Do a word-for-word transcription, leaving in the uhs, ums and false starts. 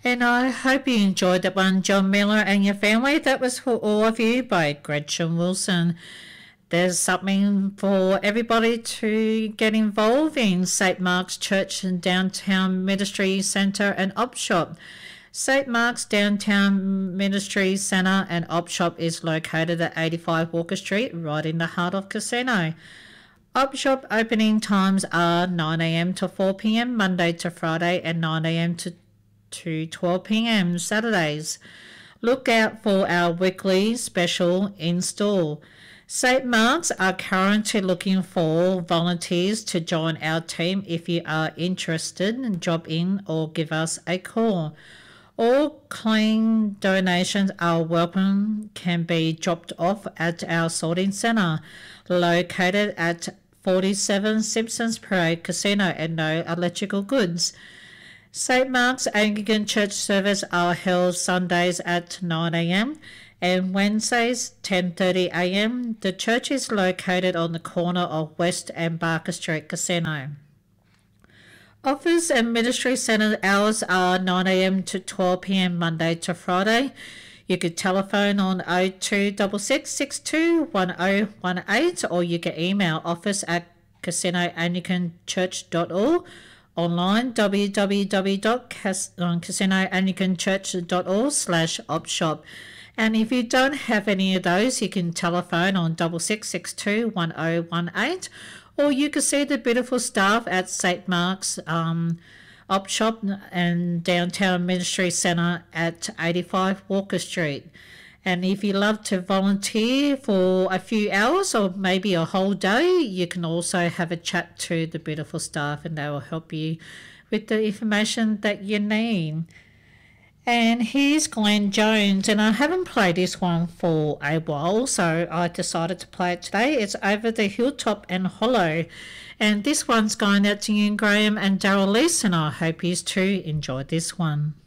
And I hope you enjoyed that one, John Miller and your family. That was for all of you by Gretchen Wilson. There's something for everybody to get involved in. Saint Mark's Church and Downtown Ministry Centre and Op Shop. Saint Mark's Downtown Ministry Centre and Op Shop is located at eighty-five Walker Street, right in the heart of Casino. Op Shop opening times are nine a m to four p m Monday to Friday and nine a m to, to twelve p m Saturdays. Look out for our weekly special in store. Saint Mark's are currently looking for volunteers to join our team. If you are interested, drop in or give us a call. All clean donations are welcome, can be dropped off at our sorting centre located at forty-seven Simpsons Parade Casino and no electrical goods. Saint Mark's Anglican Church service are held Sundays at nine a m and Wednesdays ten thirty a m The church is located on the corner of West and Barker Street Casino. Office and Ministry Centre hours are nine a m to twelve p m Monday to Friday. You could telephone on oh two six six, six two one oh one eight or you can email office at casino anglican church dot org, online w w w dot casino anglican church dot org slash opshop. And if you don't have any of those, you can telephone on six six six two one oh one eight or you can see the beautiful staff at Saint Mark's um, Op Shop and Downtown Ministry Centre at eighty-five Walker Street. And if you love to volunteer for a few hours or maybe a whole day, you can also have a chat to the beautiful staff and they will help you with the information that you need. And here's Glenn Jones, and I haven't played this one for a while, so I decided to play it today. It's Over the Hilltop and Hollow, and this one's going out to you, Graham and Daryl Lees, and I hope you too enjoyed this one.